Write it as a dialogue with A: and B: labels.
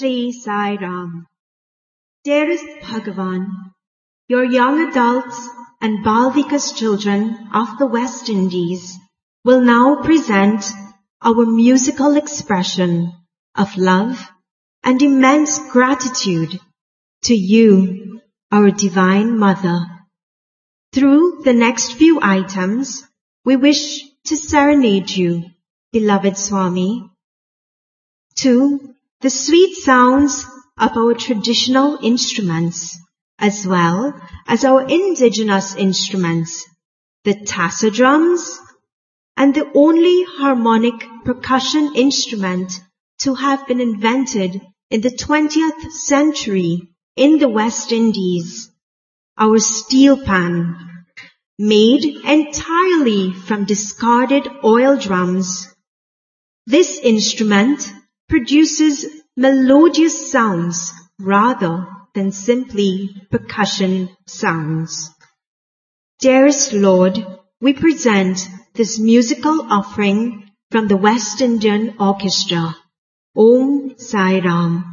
A: Sri Sai Ram. Dearest Bhagavan, your young adults and Bal Vikas children of the West Indies will now present our musical expression of love and immense gratitude to you, our Divine Mother. Through the next few items, we wish to serenade you, beloved Swami, to the sweet sounds of our traditional instruments, as well as our indigenous instruments, the tassa drums, and the only harmonic percussion instrument to have been invented in the 20th century in the West Indies, our steel pan, made entirely from discarded oil drums. This instrument produces melodious sounds rather than simply percussion sounds. Dearest Lord, we present this musical offering from the West Indian Orchestra. Om Sai Ram.